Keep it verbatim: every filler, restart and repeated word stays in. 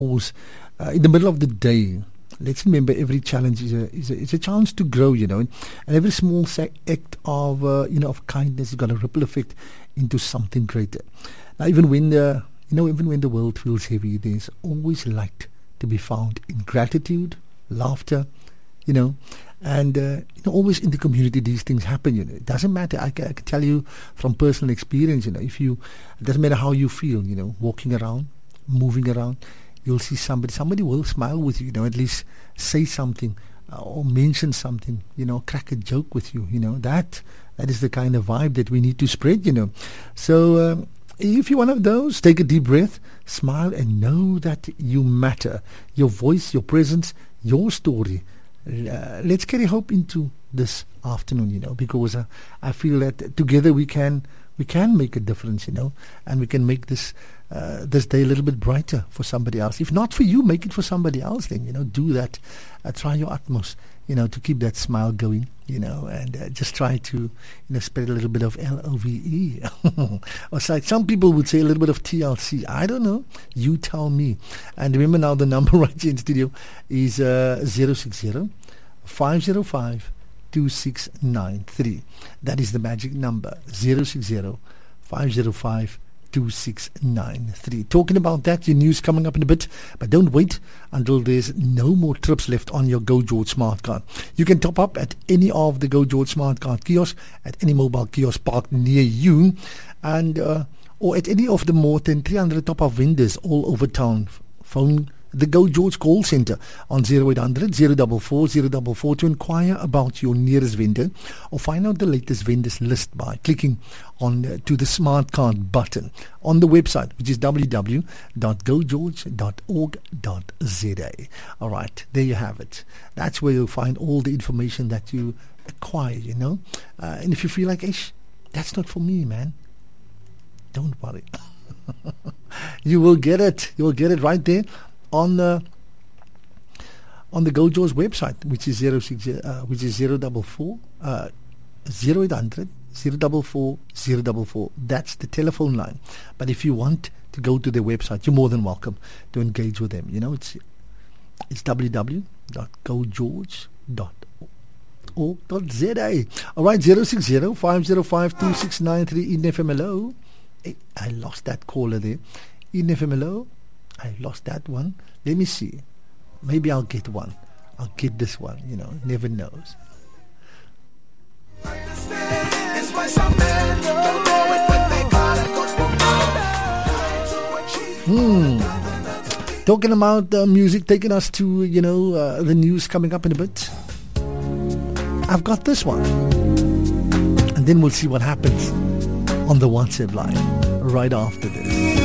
course, uh, in the middle of the day, let's remember every challenge is a is a, is a chance to grow, you know, and, and every small sa- act of uh, you know of kindness has got a ripple effect into something greater. Now, even when the you know even when the world feels heavy, there's always light to be found in gratitude, laughter, you know, and uh, you know always in the community these things happen. You know, it doesn't matter. I can, I can tell you from personal experience. You know, if you it doesn't matter how you feel. You know, walking around, moving around. You'll see somebody, somebody will smile with you, you know, at least say something uh, or mention something, you know, crack a joke with you, you know, that, that is the kind of vibe that we need to spread, you know. So um, if you're one of those, take a deep breath, smile and know that you matter. Your voice, your presence, your story. Uh, let's carry hope into this afternoon, you know, because uh, I feel that together we can we can make a difference, you know, and we can make this uh, this day a little bit brighter for somebody else. If not for you, make it for somebody else then, you know, do that. Uh, try your utmost, you know, to keep that smile going, you know, and uh, just try to, you know, spread a little bit of L O V E. Or so, some people would say a little bit of T L C. I don't know. You tell me. And remember now the number right here in studio is uh, zero six zero, five zero five, two six nine three. That is the magic number, zero six zero, five zero five, two six nine three. Talking about that, your news coming up in a bit, but don't wait until there's no more trips left on your Go George smart card. You can top up at any of the Go George smart card kiosks, at any mobile kiosk parked near you, and uh, or at any of the more than three hundred top-up vendors all over town. Phone the Go George call center on zero eight hundred, zero four four, zero four four to inquire about your nearest vendor or find out the latest vendors list by clicking on uh, to the smart card button on the website, which is w w w dot go george dot org dot z a. All right, there you have it. That's where you'll find all the information that you acquire, you know. Uh, and if you feel like, ish, that's not for me, man, don't worry. You will get it. You will get it right there on the on the Go George website, which is zero six uh, which is zero double four uh, zero eight hundred zero double four zero double four. That's the telephone line. But if you want to go to their website, you're more than welcome to engage with them. You know, it's it's w w w dot go george dot org dot z a. All right, zero six zero, five zero five, two six nine three. Eden F M, hello. Hey, I lost that caller there. Eden F M, hello. I lost that one. Let me see. Maybe I'll get one. I'll get this one. You know, never knows. Hmm. Talking about uh, music, taking us to, you know, uh, the news coming up in a bit. I've got this one. And then we'll see what happens on the WhatsApp line right after this.